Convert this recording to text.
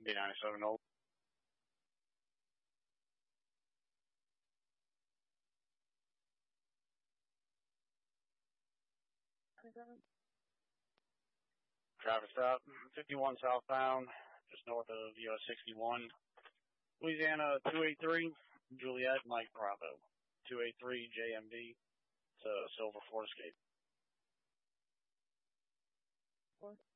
B97 old. Traffic stop, 51 southbound, just north of US 61. Louisiana 283, Juliet, Mike Bravo. 283 JMV. It's a silver Ford Escape.